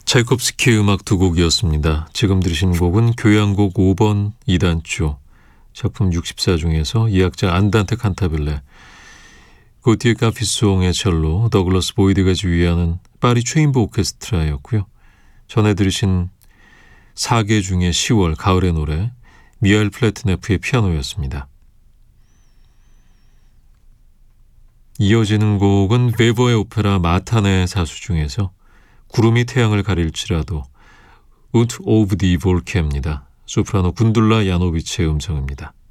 차이콥스키의 음악 두 곡이었습니다. 지금 들으신 곡은 교향곡 5번 2단조 작품 64 중에서 이악자 안단테 칸타빌레, 고티에 카피송의 첼로, 더글러스 보이드가 지휘하는 파리 체인버 오케스트라였고요. 전에 들으신 4개 중에 10월 가을의 노래 미하일 플래트네프의 피아노였습니다. 이어지는 곡은 베버의 오페라 마탄의 사수 중에서 구름이 태양을 가릴지라도 우트 오브 디 볼케입니다. 소프라노 군둘라 야노비치의 음성입니다.